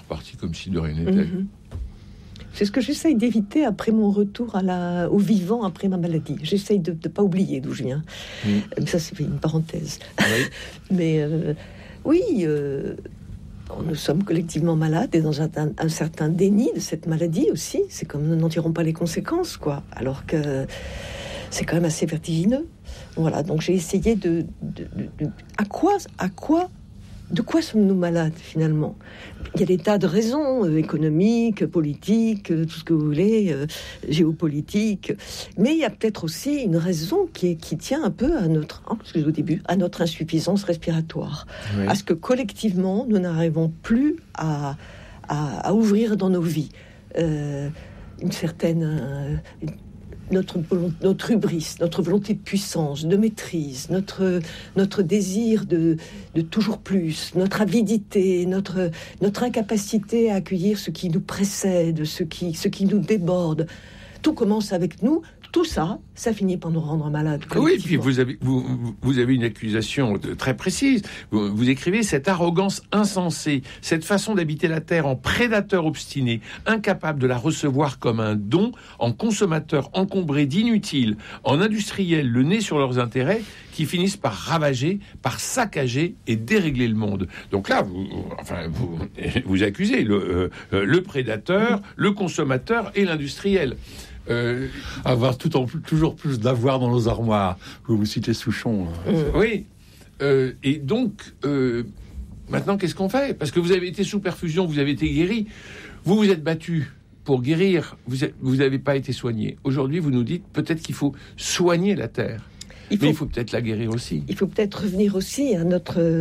reparti comme si de rien n'était. C'est ce que j'essaye d'éviter après mon retour au vivant après ma maladie. J'essaye de ne pas oublier d'où je viens. Ça, c'est une parenthèse. Oui. Mais nous sommes collectivement malades et dans un certain déni de cette maladie aussi. C'est comme nous n'en tirons pas les conséquences, quoi. Alors que c'est quand même assez vertigineux. Voilà, donc j'ai essayé de quoi sommes-nous malades finalement? Il y a des tas de raisons économiques, politiques, tout ce que vous voulez, géopolitiques, mais il y a peut-être aussi une raison qui tient un peu à notre insuffisance respiratoire, à ce que collectivement nous n'arrivons plus à ouvrir dans nos vies une certaine notre hubris, notre volonté de puissance, de maîtrise, notre désir de toujours plus, notre avidité, notre incapacité à accueillir ce qui nous précède, ce qui nous déborde. Tout commence avec nous. Tout ça finit par nous rendre malades. Oui, puis vous avez une accusation très précise. Vous écrivez cette arrogance insensée, cette façon d'habiter la terre en prédateur obstiné, incapable de la recevoir comme un don, en consommateur encombré d'inutiles, en industriels le nez sur leurs intérêts, qui finissent par ravager, par saccager et dérégler le monde. Donc là, vous accusez le prédateur, le consommateur et l'industriel. Avoir toujours plus d'avoir dans nos armoires. Vous citez Souchon. Oui. Et donc, maintenant, qu'est-ce qu'on fait? Parce que vous avez été sous perfusion, vous avez été guéri. Vous vous êtes battu pour guérir. Vous n'avez pas été soigné. Aujourd'hui, vous nous dites peut-être qu'il faut soigner la terre. Mais il faut peut-être la guérir aussi. Il faut peut-être revenir aussi à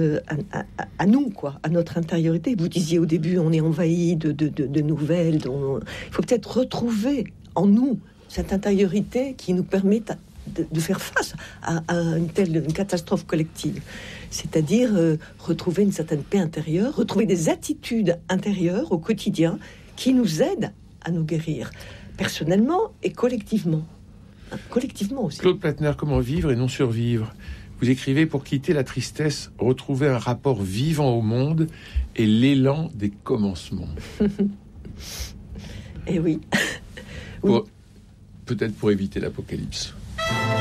nous, quoi, à notre intériorité. Vous disiez au début, on est envahi de nouvelles. Il faut peut-être retrouver en nous cette intériorité qui nous permet de faire face à une catastrophe collective. C'est-à-dire retrouver une certaine paix intérieure, retrouver des attitudes intérieures au quotidien qui nous aident à nous guérir, personnellement et collectivement. Collectivement aussi. Claude Plattner, comment vivre et non survivre? Vous écrivez: pour quitter la tristesse, retrouver un rapport vivant au monde et l'élan des commencements. Et oui. Peut-être pour éviter l'apocalypse.